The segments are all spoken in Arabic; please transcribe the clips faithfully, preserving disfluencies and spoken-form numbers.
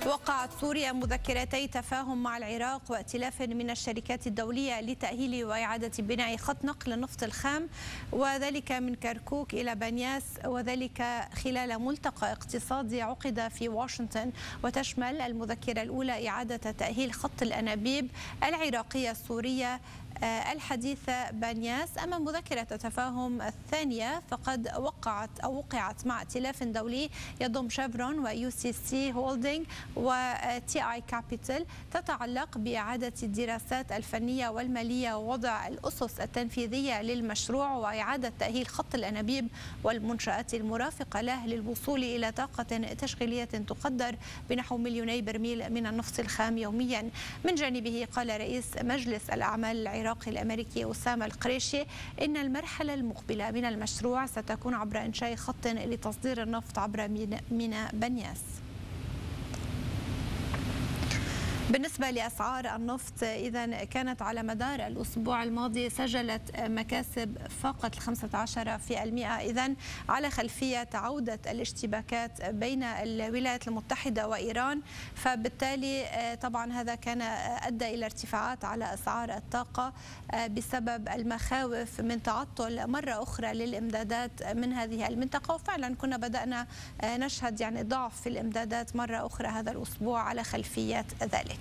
وقعت سوريا مذكرتي تفاهم مع العراق وائتلاف من الشركات الدولية لتأهيل وإعادة بناء خط نقل النفط الخام، وذلك من كركوك إلى بنياس، وذلك خلال ملتقى اقتصادي عقد في واشنطن. وتشمل المذكرة الأولى إعادة تأهيل خط الأنابيب العراقية السورية الحديثة بنياس. أما مذكرة التفاهم الثانية فقد وقعت أو وقعت مع ائتلاف دولي يضم شيفرون ويو سي سي هولدينج وتي اي كابيتال، تتعلق بإعادة الدراسات الفنية والمالية ووضع الأسس التنفيذية للمشروع وإعادة تأهيل خط الأنابيب والمنشآت المرافقة له للوصول إلى طاقة تشغيلية تقدر بنحو مليوني برميل من النفط الخام يوميا. من جانبه قال رئيس مجلس الأعمال العراقي الأمريكي أسامة القريشي إن المرحلة المقبلة من المشروع ستكون عبر إنشاء خط لتصدير النفط عبر ميناء بنياس. بالنسبة لأسعار النفط، إذا كانت على مدار الأسبوع الماضي سجلت مكاسب فاقت خمسة عشر بالمئة، إذا على خلفية عودة الاشتباكات بين الولايات المتحدة وإيران، فبالتالي طبعا هذا كان أدى إلى ارتفاعات على أسعار الطاقة بسبب المخاوف من تعطل مرة أخرى للإمدادات من هذه المنطقة. وفعلا كنا بدأنا نشهد يعني ضعف في الإمدادات مرة أخرى هذا الأسبوع على خلفية ذلك.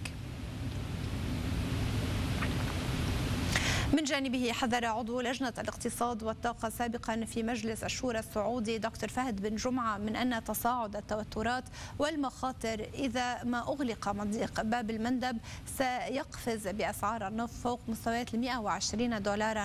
من جانبه حذر عضو لجنة الاقتصاد والطاقة سابقا في مجلس الشورى السعودي دكتور فهد بن جمعة من أن تصاعد التوترات والمخاطر إذا ما أغلق مضيق باب المندب سيقفز بأسعار النفط فوق مستويات مئة وعشرين دولارا